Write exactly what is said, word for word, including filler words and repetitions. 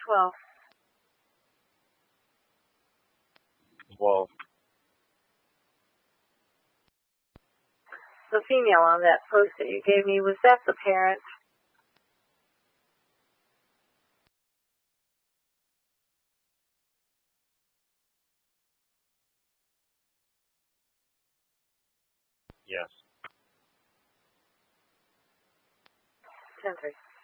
twelve. twelve. The female on that post that you gave me, was that the parent? Yes. ten three.